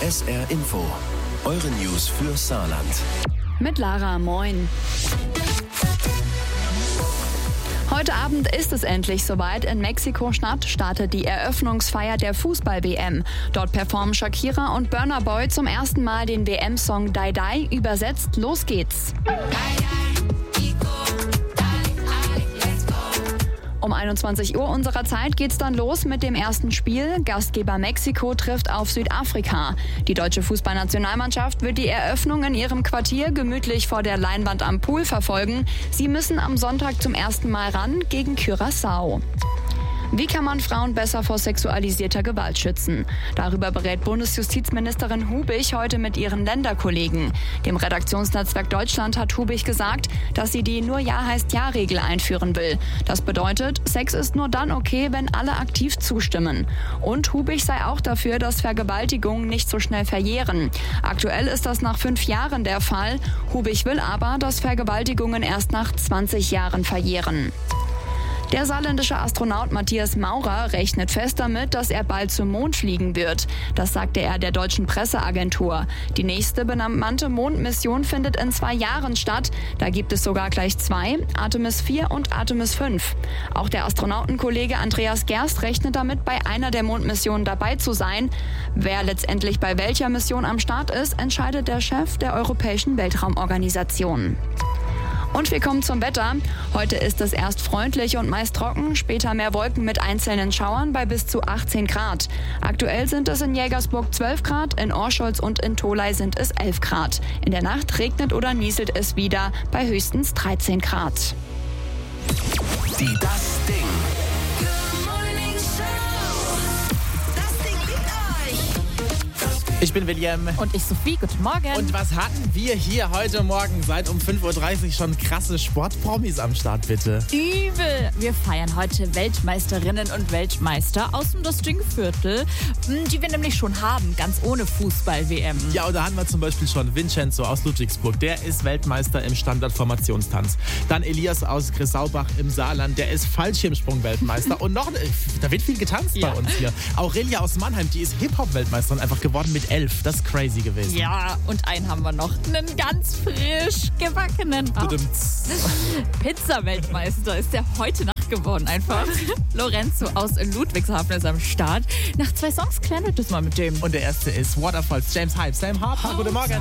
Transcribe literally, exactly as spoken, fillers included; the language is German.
S R Info. Eure News für Saarland. Mit Lara, moin. Heute Abend ist es endlich soweit. In Mexiko-Stadt startet die Eröffnungsfeier der Fußball-W M. Dort performen Shakira und Burna Boy zum ersten Mal den W M-Song Die Die. Übersetzt, los geht's. Um einundzwanzig Uhr unserer Zeit geht's dann los mit dem ersten Spiel. Gastgeber Mexiko trifft auf Südafrika. Die deutsche Fußballnationalmannschaft wird die Eröffnung in ihrem Quartier gemütlich vor der Leinwand am Pool verfolgen. Sie müssen am Sonntag zum ersten Mal ran gegen Curaçao. Wie kann man Frauen besser vor sexualisierter Gewalt schützen? Darüber berät Bundesjustizministerin Hubich heute mit ihren Länderkollegen. Dem Redaktionsnetzwerk Deutschland hat Hubich gesagt, dass sie die Nur-Ja-heißt-Ja-Regel einführen will. Das bedeutet, Sex ist nur dann okay, wenn alle aktiv zustimmen. Und Hubich sei auch dafür, dass Vergewaltigungen nicht so schnell verjähren. Aktuell ist das nach fünf Jahren der Fall. Hubich will aber, dass Vergewaltigungen erst nach zwanzig Jahren verjähren. Der saarländische Astronaut Matthias Maurer rechnet fest damit, dass er bald zum Mond fliegen wird. Das sagte er der deutschen Presseagentur. Die nächste bemannte Mondmission findet in zwei Jahren statt. Da gibt es sogar gleich zwei, Artemis vier und Artemis fünf. Auch der Astronautenkollege Andreas Gerst rechnet damit, bei einer der Mondmissionen dabei zu sein. Wer letztendlich bei welcher Mission am Start ist, entscheidet der Chef der Europäischen Weltraumorganisation. Und wir kommen zum Wetter. Heute ist es erst freundlich und meist trocken, später mehr Wolken mit einzelnen Schauern bei bis zu achtzehn Grad. Aktuell sind es in Jägersburg zwölf Grad, in Orscholz und in Tholey sind es elf Grad. In der Nacht regnet oder nieselt es wieder bei höchstens dreizehn Grad. Die Das Ding. Ich bin William. Und ich Sophie, guten Morgen. Und was hatten wir hier heute Morgen seit um fünf Uhr dreißig schon krasse Sportpromis am Start, bitte? Übel. Wir feiern heute Weltmeisterinnen und Weltmeister aus dem Dosting-Viertel, die wir nämlich schon haben, ganz ohne Fußball-W M. Ja, und da haben wir zum Beispiel schon Vincenzo aus Ludwigsburg, der ist Weltmeister im Standardformationstanz. Dann Elias aus Grissau-Bach im Saarland, der ist Fallschirmsprung-Weltmeister. Und noch, da wird viel getanzt ja. bei uns hier. Aurelia aus Mannheim, die ist Hip-Hop-Weltmeisterin einfach geworden mit elf. Das ist crazy gewesen. Ja, und einen haben wir noch. Einen ganz frisch gebackenen. Oh. Pizza-Weltmeister ist der heute Nacht geworden einfach. Lorenzo aus Ludwigshafen ist am Start. Nach zwei Songs klären wir das mal mit dem. Und der erste ist Waterfalls, James Hype, Sam Harper. Guten Morgen.